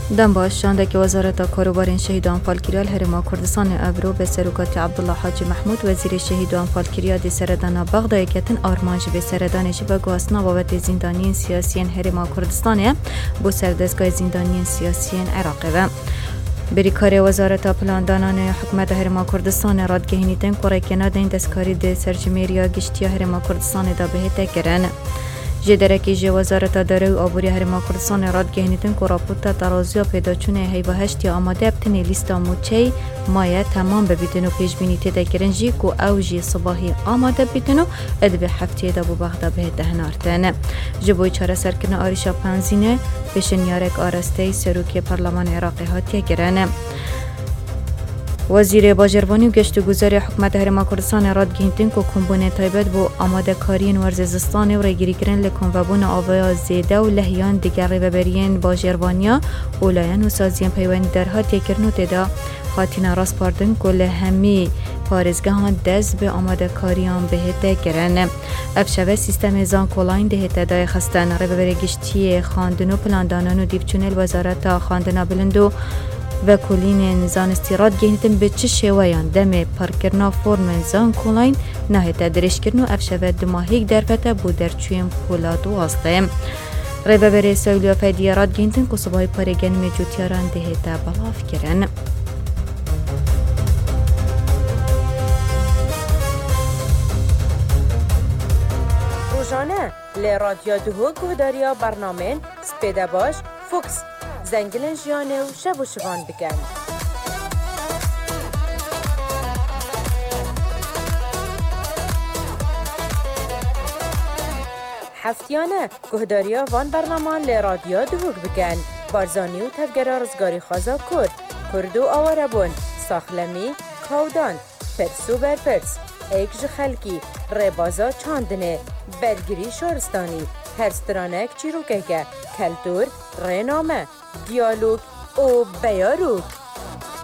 دم باشنده که وزارت کاروبار شهیدان فالکریال هرما کردستان ابرو به سروکات عبدالله حاجی محمود وزیر شهیدان فالکریا دی سردان بغداد کتن آرمانج به سردانش به گواسنا بابت زندانیان سیاسیین هرما کردستانه بو سردستگاه زندانیان سیاسیین عراقه بریکار وزارت پلاندانان حکومت هرما کردستان رادگهینیتن کره کنادین دستکاری دی سرجمیریا گشتیا هرما کردستان دا بهته کرن جدرکی جه وزارت داره و آبوری هرما کردستان رادگهینیتن که راپورتا ترازیا پیدا چونه هیوه هشتی آماده ابتنی لیستا موچه مایه تمام ببیدن و پیش بینی تیده کرنجی که او جی صباحی آماده بیدن و ادوی هفتی دا بو بغدا به دهنارتن جبوی چاره سرکن آریشا پنزینه بشنیارک آرسته سروکی پارلمان عراقی هاتیه گرنه وزیر باجربانی و گشت گذاری حکومت هرما کردستان رادگهینتن که کمبونه تایبت بو آماده کارین ورزستان و ریگیری کرن لکن و بون آویا زیده و لحیان دیگر ریببرین باجربانیا اولاین و سازین پیوانی در هاتیه کرنو تیدا خاتینا راست پاردن که لهمی پارزگاهان دست به آماده کاریان بهته کرن افشوه سیستم زان کولاین دهته دای خستن ریببری گشتی خاندن و پلاندانان و دیبچونل وزارت خاندنا بلندو و کلین زانستی رادگهینتن به چه شویان دم پارکرنا فرم زان کولاین نهیتا درش کرن و افشوه دماهیک درفته بو درچویم پولاد و آسته ریببری سویلیا فیدی رادگهینتن که صبای پارگنم جوتیاران دهیتا بلاف کرن روزانه لی رادیو دوهو گهداریا برنامه سپیده باش فوکس زنگلن جیانه و شب و شبان بکن هفتیانه گهداریا وان برنامه لی رادیو دوهو بکن بارزانی و تفگره رزگاری خوازا کرد و آواربون ساخلمی کودان پرسو برپرس ایکج خلکی ربازا چاندنه برگری شارستانی هرسترانک چیروکه کلتور رنامه دیالوگ و بیاروک